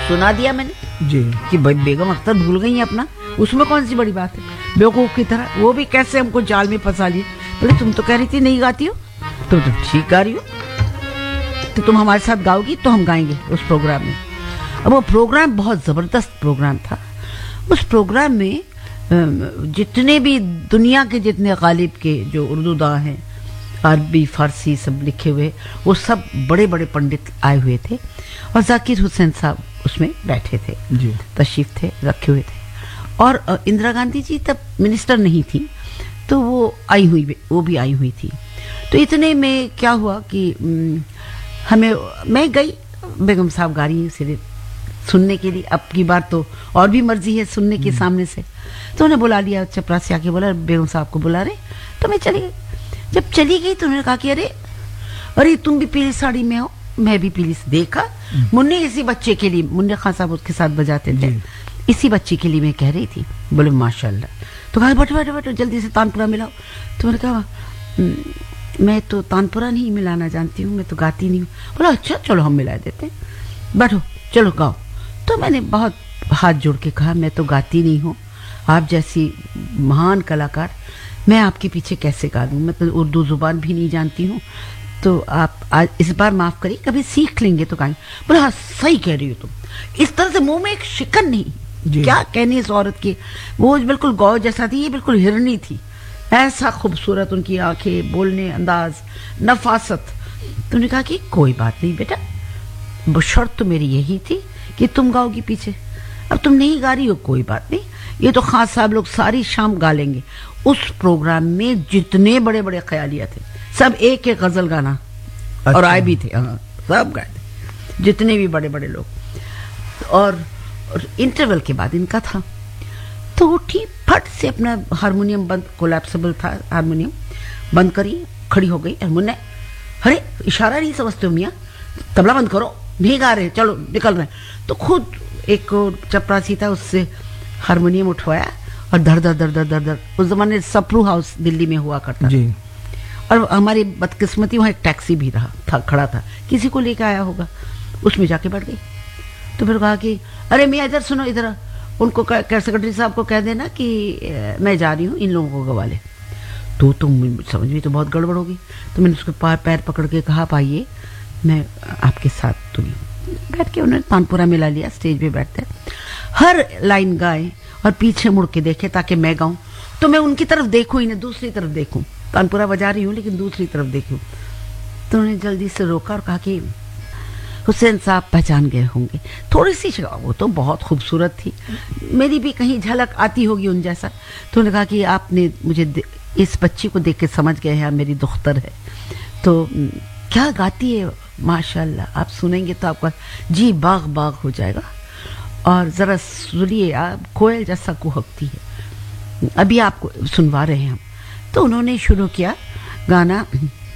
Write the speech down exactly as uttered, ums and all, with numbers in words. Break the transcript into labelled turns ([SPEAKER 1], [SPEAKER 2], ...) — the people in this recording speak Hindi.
[SPEAKER 1] सुना दिया मैंने
[SPEAKER 2] जी
[SPEAKER 1] कि भाई बेगम अख्तर भूल गई है अपना, उसमें कौन सी बड़ी बात है, बेवकूफ की तरह वो भी कैसे हमको जाल में फंसा लिए। बोले तुम तो कह रही थी नहीं गाती हो, तुम तो ठीक गा रही हो, तो तुम हमारे साथ गाओगी तो हम गाएंगे उस प्रोग्राम में। अब वो प्रोग्राम बहुत ज़बरदस्त प्रोग्राम था। उस प्रोग्राम में जितने भी दुनिया के जितने गालिब के जो उर्दू दां हैं, अरबी फारसी सब लिखे हुए, वो सब बड़े बड़े पंडित आए हुए थे और जाकिर हुसैन साहब उसमें बैठे थे,
[SPEAKER 2] जी
[SPEAKER 1] तशरीफ थे रखे हुए थे। और इंदिरा गांधी जी तब मिनिस्टर नहीं थी, तो वो आई हुई वो भी आई हुई थी। तो इतने में क्या हुआ कि हमें, मैं गई, बेगम साहब गा रही सिर्फ सुनने के लिए, अब की बार तो और भी मर्जी है सुनने के सामने से। तो उन्हें बुला लिया, चपरासी आके बोला बेगम साहब को बुला रहे, तो मैं चली गई। जब चली गई तो उन्होंने कहा कि अरे अरे तुम भी पीली साड़ी में हो, मैं भी पीली। देखा मुन्ने इसी बच्चे के लिए, मुन्ने खान साहब उसके साथ बजाते थे, इसी बच्चे के लिए मैं कह रही थी। बोले माशाल्लाह। तो कहा बैठो बैठो बैठो जल्दी से तानपुरा मिलाओ। तो मैंने कहा मैं तो तानपुरा नहीं मिलाना जानती हूँ, मैं तो गाती नहीं हूँ। बोला अच्छा चलो हम मिला देते हैं, बैठो चलो गाओ। तो मैंने बहुत हाथ जोड़ के कहा मैं तो गाती नहीं हूँ, आप जैसी महान कलाकार मैं आपके पीछे कैसे गा दूँ, मैं तो उर्दू जुबान भी नहीं जानती हूँ, तो आप आज इस बार माफ करिए, कभी सीख लेंगे तो गाएंगे। बोला हाँ सही कह रही हो तुम, इस तरह से मुंह में एक शिकन नहीं, क्या कहनी इस औरत की। वो बिल्कुल गौ जैसा थी, ये बिल्कुल हिरनी थी, ऐसा खूबसूरत उनकी आंखें, बोलने अंदाज, नफासत। तो उन्होंने कहा कि कोई बात नहीं बेटा, वो शर्त तो मेरी यही थी कि तुम गाओगी पीछे, अब तुम नहीं गा रही हो कोई बात नहीं, ये तो खास साहब लोग सारी शाम गा लेंगे। उस प्रोग्राम में जितने बड़े बड़े ख्यालिया थे सब एक एक गजल गाना, अच्छा। और आए भी थे, हाँ सब गाए थे जितने भी बड़े बड़े लोग। और, और इंटरवल के बाद इनका था, तो उठी फट से अपना हारमोनियम बंद, कोलैप्सिबल था हारमोनियम, बंद करी, खड़ी हो गई। मुन्ने अरे इशारा नहीं समझते हो मियाँ, तबला बंद करो, नहीं गा रहे, चलो निकल रहे। तो खुद एक चपरासी था, उससे हारमोनियम उठवाया और धर धर धर धर धर धर। उस जमाने सप्रू हाउस दिल्ली में हुआ करता
[SPEAKER 2] जी।
[SPEAKER 1] और हमारी बदकिस्मती वहाँ एक टैक्सी भी रहा था, खड़ा था, किसी को लेके आया होगा, उसमें जाके बैठ गई। तो फिर कहा कि अरे मियाँ इधर सुनो, इधर उनको सेक्रेटरी साहब को कह देना कि मैं जा रही हूँ, इन लोगों को गवा ले। तो तुम समझ में तो बहुत गड़बड़ होगी। तो मैंने उसके पैर पैर पकड़ के कहा पाइए मैं आपके साथ, तुम बैठ के उन्होंने तानपुरा मिला लिया, स्टेज पे बैठते हर लाइन गाए और पीछे मुड़ के देखे ताकि मैं गाऊं, तो मैं उनकी तरफ देखूं ही ना, दूसरी तरफ देखूं, तानपुरा बजा रही हूँ लेकिन दूसरी तरफ देखूं। तो उन्होंने जल्दी से रोका और कहा कि हुसैन साहब पहचान गए होंगे, थोड़ी सी, वो तो बहुत खूबसूरत थी, मेरी भी कहीं झलक आती होगी उन जैसा। तो उन्होंने कहा कि आपने मुझे इस बच्ची को देख के समझ गए हैं मेरी दुख्तर है, तो क्या गाती है माशाल्लाह, आप सुनेंगे तो आपका जी बाग बाग हो जाएगा, और जरा सुनिए आप, कोयल जैसा कुहकती है, अभी आपको सुनवा रहे हैं हम। तो उन्होंने शुरू किया गाना,